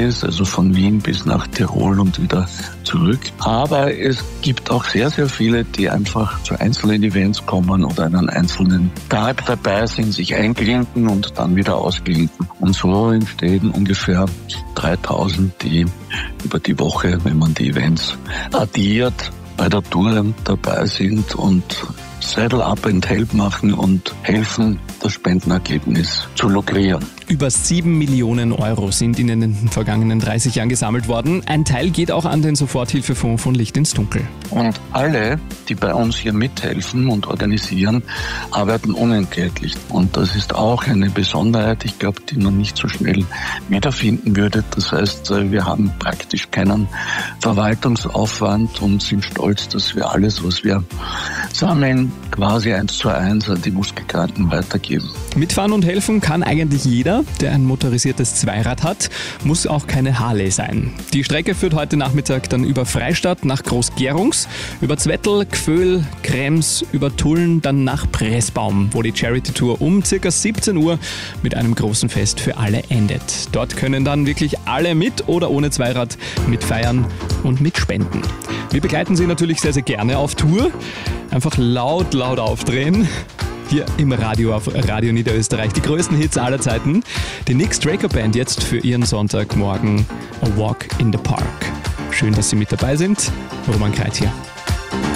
ist, also von Wien bis nach Tirol und wieder zurück. Aber es gibt auch sehr, sehr viele, die einfach zu einzelnen Events kommen oder einen einzelnen Tag dabei sind, sich einklinken und dann wieder ausklinken. Und so entstehen ungefähr 3000, die über die Woche, wenn man die Events addiert, bei der Tour dabei sind und Saddle Up and Help machen und helfen, das Spendenergebnis zu lukrieren. Über 7 Millionen Euro sind in den vergangenen 30 Jahren gesammelt worden. Ein Teil geht auch an den Soforthilfefonds von Licht ins Dunkel. Und alle, die bei uns hier mithelfen und organisieren, arbeiten unentgeltlich. Und das ist auch eine Besonderheit, ich glaube, die man nicht so schnell wiederfinden würde. Das heißt, wir haben praktisch keinen Verwaltungsaufwand und sind stolz, dass wir alles, was wir sammeln, quasi 1:1 an die Muskelkranken weitergeben. Mitfahren und helfen kann eigentlich jeder, der ein motorisiertes Zweirad hat, muss auch keine Harley sein. Die Strecke führt heute Nachmittag dann über Freistadt nach Groß-Gerungs, über Zwettl, Gföhl, Krems, über Tulln, dann nach Pressbaum, wo die Charity-Tour um ca. 17 Uhr mit einem großen Fest für alle endet. Dort können dann wirklich alle mit oder ohne Zweirad mitfeiern und mitspenden. Wir begleiten Sie natürlich sehr, sehr gerne auf Tour. Einfach laut aufdrehen. Hier im Radio auf Radio Niederösterreich. Die größten Hits aller Zeiten. Die Nick Straker Band jetzt für ihren Sonntagmorgen A Walk in the Park. Schön, dass Sie mit dabei sind. Roman Kreit hier.